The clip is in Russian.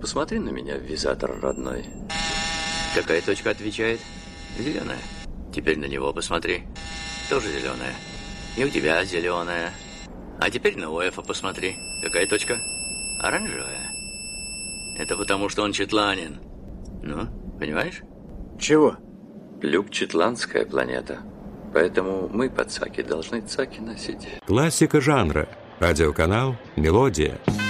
посмотри на меня, визатор родной. Какая точка отвечает? Зеленая. Теперь на него посмотри. Тоже зеленая. И у тебя зеленая. А теперь на Уэфа посмотри. Какая точка? Оранжевая. Это потому, что он четланин. Ну, понимаешь? Чего? Люк — четландская планета. Поэтому мы, пацаки, должны цаки носить. Классика жанра. Радиоканал «Мелодия».